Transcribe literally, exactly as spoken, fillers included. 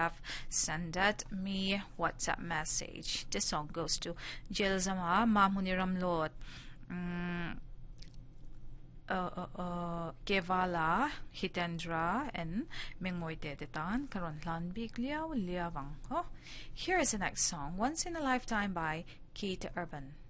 have sent me WhatsApp message. This song goes to Jelzama Mamuniram Lord. Mm, Uh, uh, uh, Kevala, Hitendra, and Mingmoy Dedetan, Karonlan Big Liao Liawang. Oh, here is the next song, Once in a Lifetime by Keith Urban.